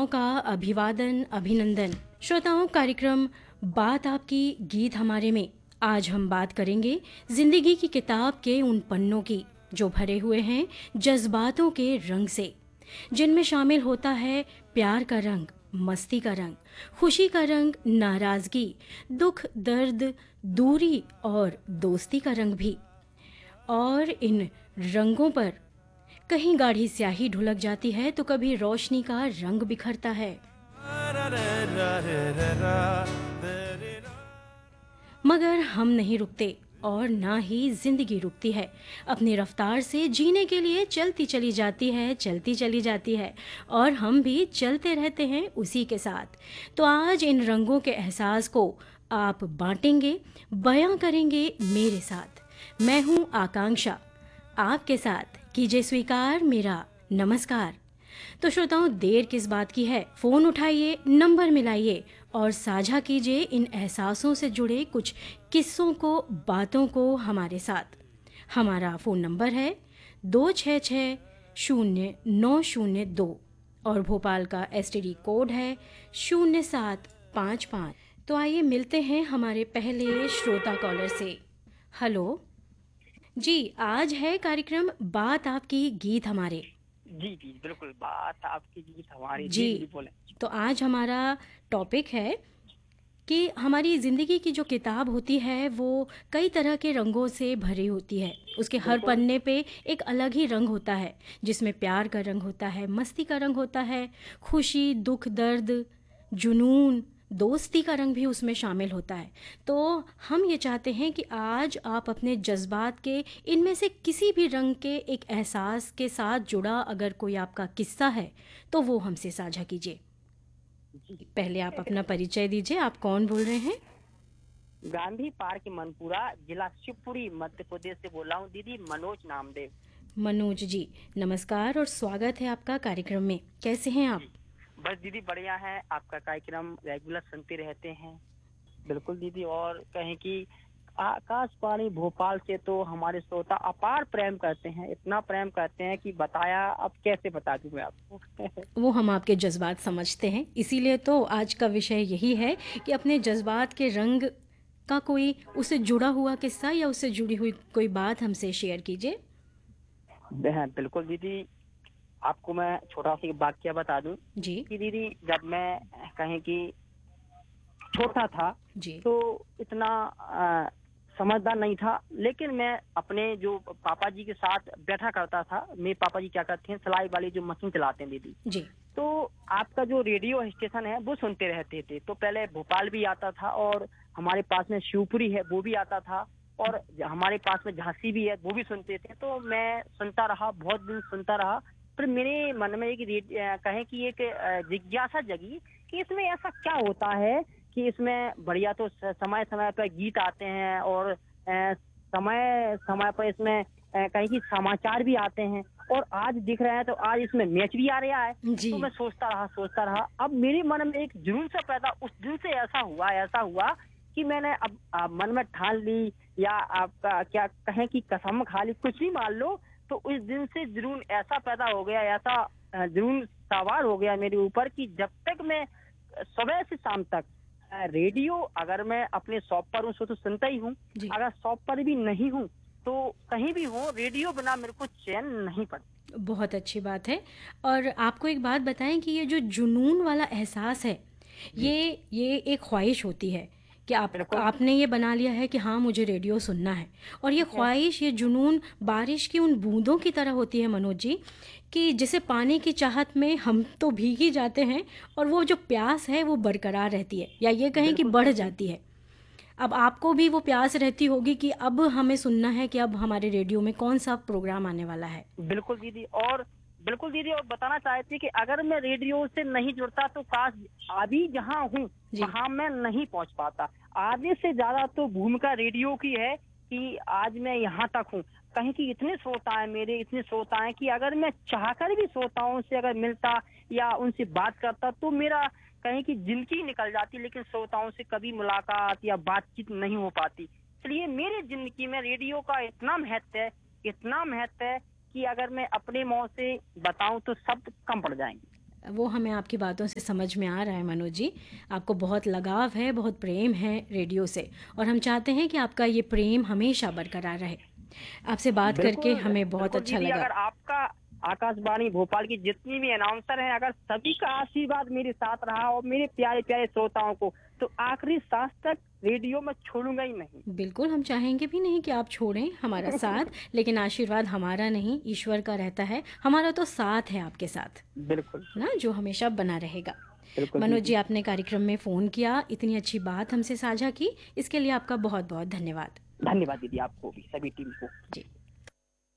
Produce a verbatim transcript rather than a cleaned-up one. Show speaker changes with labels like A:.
A: श्रोताओं का अभिवादन अभिनंदन। श्रोताओं, कार्यक्रम बात आपकी गीत हमारे में आज हम बात करेंगे जिंदगी की किताब के उन पन्नों की जो भरे हुए हैं जज्बातों के रंग से, जिनमें शामिल होता है प्यार का रंग, मस्ती का रंग, खुशी का रंग, नाराजगी, दुख, दर्द, दूरी और दोस्ती का रंग भी। और इन रंगों पर कहीं गाढ़ी स्याही ढुलक जाती है तो कभी रोशनी का रंग बिखरता है। मगर हम नहीं रुकते और ना ही जिंदगी रुकती है। अपनी रफ्तार से जीने के लिए चलती चली जाती है, चलती चली जाती है और हम भी चलते रहते हैं उसी के साथ। तो आज इन रंगों के एहसास को आप बांटेंगे, बयां करेंगे मेरे साथ। मैं हूं आकांक्षा, आपके साथ कीजिए स्वीकार मेरा नमस्कार। तो श्रोताओं, देर किस बात की है, फोन उठाइए, नंबर मिलाइए और साझा कीजिए इन एहसासों से जुड़े कुछ किस्सों को, बातों को हमारे साथ। हमारा फ़ोन नंबर है दो छः छः शून्य नौ शून्य दो और भोपाल का एस टी डी कोड है शून्य सात पाँच पाँच। तो आइए मिलते हैं हमारे पहले श्रोता कॉलर से। हेलो जी, आज है कार्यक्रम बात आपकी गीत हमारे।
B: जी जी बिल्कुल, बात आपकी गीत हमारी।
A: जी,
B: जी बोले।
A: तो आज हमारा टॉपिक है कि हमारी ज़िंदगी की जो किताब होती है वो कई तरह के रंगों से भरी होती है। उसके हर
B: बिल्कुल
A: पन्ने पे एक अलग ही रंग होता है, जिसमें प्यार का रंग होता है, मस्ती का रंग होता है, खुशी, दुख, दर्द, जुनून, दोस्ती का रंग भी उसमें शामिल होता है। तो हम ये चाहते हैं कि आज आप अपने जज्बात के इनमें से किसी भी रंग के एक एहसास के साथ जुड़ा अगर कोई आपका किस्सा है तो वो हमसे साझा कीजिए।
B: जी।
A: पहले आप अपना परिचय दीजिए, आप कौन बोल रहे हैं?
B: गांधी पार्क मनपुरा, जिला शिवपुरी, मध्य प्रदेश से बोल रहा हूँ दीदी, मनोज नामदेव।
A: मनोज जी, नमस्कार और स्वागत है आपका कार्यक्रम में। कैसे हैं आप?
B: जी बस दीदी बढ़िया है, आपका कार्यक्रम रेगुलर सुनते रहते हैं। बिल्कुल दीदी, और कहें कि आकाशवाणी भोपाल से तो हमारे श्रोता अपार प्रेम करते हैं, इतना प्रेम करते हैं कि बताया अब कैसे बता दूं मैं आपको।
A: वो हम आपके जज्बात समझते हैं, इसीलिए तो आज का विषय यही है कि अपने जज्बात के रंग का कोई उससे जुड़ा हुआ किस्सा या उससे जुड़ी हुई कोई बात हमसे शेयर कीजिए।
B: बिल्कुल दीदी, आपको मैं छोटा सा वाक्य बता दूं
A: जी
B: कि दीदी, जब मैं कहें कि छोटा था
A: जी
B: तो इतना आ, समझदार नहीं था, लेकिन मैं अपने जो पापा जी के साथ बैठा करता था। मेरे पापा जी क्या करते हैं, सिलाई वाली जो मशीन चलाते हैं दीदी,
A: जी
B: तो आपका जो रेडियो स्टेशन है वो सुनते रहते थे। तो पहले भोपाल भी आता था और हमारे पास में शिवपुरी है वो भी आता था, और हमारे पास में झांसी भी है वो भी सुनते थे। तो मैं सुनता रहा, बहुत दिन सुनता रहा। फिर मेरे मन में एक रेड- अ, कहें कि एक अ, जिज्ञासा जगी कि इसमें ऐसा क्या होता है कि इसमें बढ़िया तो स- समय समय पर गीत आते हैं और अ, समय समय पर इसमें अ, कहीं की समाचार भी आते हैं, और आज दिख रहे हैं तो आज इसमें मैच भी आ रहा है।
A: जी
B: तो मैं सोचता रहा सोचता रहा अब मेरे मन में एक जुनून सा पैदा, उस दिन से ऐसा हुआ ऐसा हुआ कि मैंने अब आ, मन में ठान ली, या आपका क्या कहें कि कसम खा ली, कुछ भी मान लो। तो उस दिन से जुनून ऐसा पैदा हो गया, ऐसा अ, जुनून सवार हो गया मेरे ऊपर कि जब तक मैं सुबह से शाम तक अ, रेडियो, अगर मैं अपने शॉप पर हूँ सो तो सुनता ही हूँ,
A: जी,
B: अगर शॉप पर भी नहीं हूँ तो कहीं भी हो, रेडियो बिना मेरे को चैन नहीं पड़ता।
A: बहुत अच्छी बात है। और आपको एक बात बताएं कि ये जो जुनून वाला एहसास है,
B: जी
A: ये ये एक ख्वाहिश होती है कि आप
B: बिल्कुल
A: आपने ये बना लिया है कि हाँ मुझे रेडियो सुनना है। और ये
B: है।
A: ख्वाहिश, ये जुनून बारिश की उन बूंदों की तरह होती है मनोज जी, कि जैसे पानी की चाहत में हम तो भीग ही जाते हैं और वो जो प्यास है वो बरकरार रहती है, या ये कहें कि
B: बिल्कुल
A: बढ़
B: सही है।
A: जाती है। अब आपको भी वो प्यास रहती होगी कि अब हमें सुनना है कि अब हमारे रेडियो में कौन सा प्रोग्राम आने वाला है।
B: बिल्कुल दीदी, और बिल्कुल दीदी, और बताना चाहती कि अगर मैं रेडियो से नहीं जुड़ता तो काश अभी जहाँ हूँ
A: जी
B: वहाँ मैं नहीं पहुँच पाता। आधे से ज्यादा तो भूमिका रेडियो की है कि आज मैं यहाँ तक हूँ। कहीं कि इतने श्रोता है मेरे, इतने श्रोता है कि अगर मैं चाहकर भी श्रोताओं से अगर मिलता या उनसे बात करता तो मेरा कहीं की जिंदगी निकल जाती, लेकिन श्रोताओं से कभी मुलाकात या बातचीत नहीं हो पाती। इसलिए मेरी जिंदगी में रेडियो का इतना महत्व है, इतना महत्व है कि अगर मैं अपने मुंह से बताऊं तो शब्द कम पड़ जाएंगे।
A: वो हमें आपकी बातों से समझ में आ रहा है मनोज जी। आपको बहुत लगाव है, बहुत प्रेम है रेडियो से, और हम चाहते हैं कि आपका ये प्रेम हमेशा बरकरार रहे। आपसे बात करके
B: बिल्कुल
A: हमें बहुत
B: बिल्कुल
A: अच्छा
B: दीदी,
A: लगा।
B: अगर आपका आकाशवाणी भोपाल की जितनी भी अनाउंसर हैं, अगर सभी का आशीर्वाद मेरे साथ रहा और मेरे प्यारे प्यारे श्रोताओं को, तो आखिरी सांस तक रेडियो में छोड़ूंगा ही नहीं।
A: बिल्कुल, हम चाहेंगे भी नहीं कि आप छोड़ें हमारा साथ, लेकिन आशीर्वाद हमारा नहीं, ईश्वर का रहता है। हमारा तो साथ है आपके साथ,
B: बिल्कुल
A: ना, जो हमेशा बना रहेगा।
B: बिल्कुल
A: मनोज
B: दीदी।
A: जी, आपने कार्यक्रम में फ़ोन किया, इतनी अच्छी बात हमसे साझा की, इसके लिए आपका बहुत बहुत धन्यवाद।
B: धन्यवाद दीदी, आपको भी, सभी टीम को।
A: जी।